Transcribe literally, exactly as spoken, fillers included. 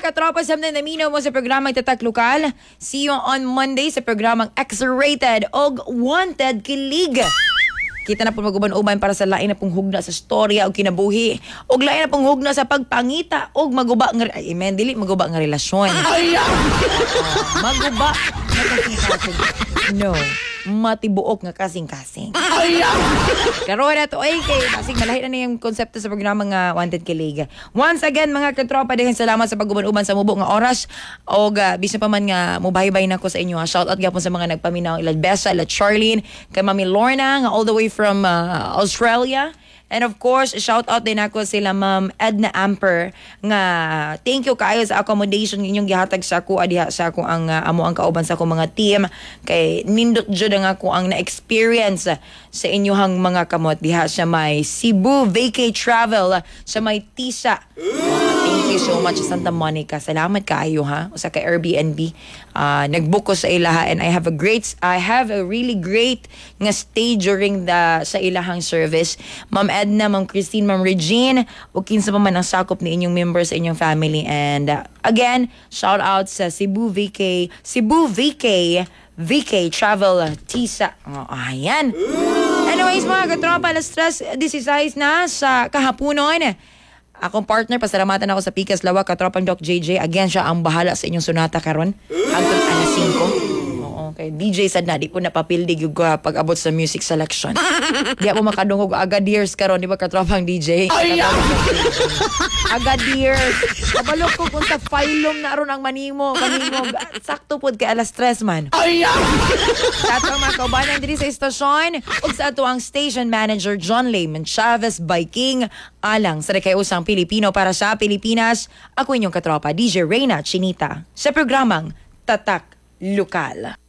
katropa, something na minaw mo sa programang Tatak Lokal. See you on Monday sa programang X-Rated og Wanted Kilig. Kita na po maguban-uban para sa lain na pong hugna sa storya o kinabuhi. O lain na pong hugna sa pagpangita o maguba nga... Ay, amen, dili maguba nga relasyon. Uh, maguba nga kasing-kasing. No. Matibuok nga kasing-kasing. Karoon na to, ay kay basig malahit na yung konsepto sa programa nga Wanted Kilig. Once again, mga katropa, daghang salamat sa pag-uban-uban sa mubo nga oras. O uh, bisan pa man nga mubaybay na ko sa inyo. Ha? Shout out gapon sa mga nagpaminaw, ila Bessa, ila Charlene, kay Mami Lorna nga all the way from uh, Australia. And of course, shout out din ako sila Ma'am Edna Amper nga thank you kayo sa accommodation inyong gihatag sa ako adiha sa ako ang uh, amo ang kauban sa ako mga team kay nindot jud nga ako ang na-experience sa inyohang mga kamot diha sa may Cebu Vacay Travel sa may Tisa. Thank you so much Santa Monica. Salamat kaayo ha usa ka Airbnb. Uh, nagbook ko sa ilaha and I have a great I have a really great nga stay during the sa ilahang service. Ma'am Edna, Ma'am Christine, Ma'am Regine, o kinsa pa man ang sakop ni inyong members sa inyong family. And uh, again, shout out sa Cebu Vacay, Cebu Vacay, Vacay Travel Tisa. Oh, ayan. Anyways, mga katropa, alas tres disisize na sa kahaponon. Akong partner, pasalamatan ako sa Pikas Lawa, katropang Doc J J. Again, siya ang bahala sa inyong sonata karon hanggang alas singko. Okay, D J sad na, di po napapildig yung uh, pag-abot sa music selection. Di ako makadungog agad years karon, di ba katropang D J? Agad years. Kabalok ko kung sa phylum na aron ang manimo, manimo. Sakto po kay alas tres man. Sa ato mga kaubanan diri sa istasyon, ug sa ato ang station manager John Layman Chavez Biking, alang sa kay usang Pilipino para sa Pilipinas. Ako inyong katropa, D J Reyna Chinita, sa programang Tatak Lokal.